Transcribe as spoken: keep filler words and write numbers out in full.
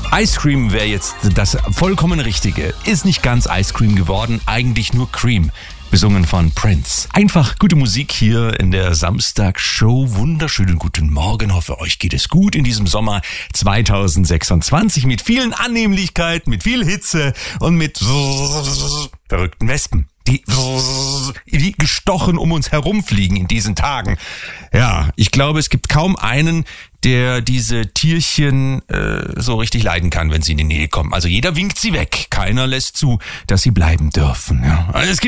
Ice Cream wäre jetzt das vollkommen Richtige. Ist nicht ganz Ice Cream geworden, eigentlich nur Cream. Besungen von Prince. Einfach gute Musik hier in der Samstagsshow. Wunderschönen guten Morgen. Hoffe, euch geht es gut in diesem Sommer zweitausendsechsundzwanzig mit vielen Annehmlichkeiten, mit viel Hitze und mit verrückten Wespen, die wie gestochen um uns herumfliegen in diesen Tagen. Ja, ich glaube, es gibt kaum einen, der diese Tierchen äh, so richtig leiden kann, wenn sie in die Nähe kommen. Also jeder winkt sie weg. Keiner lässt zu, dass sie bleiben dürfen. Ja. Also es gibt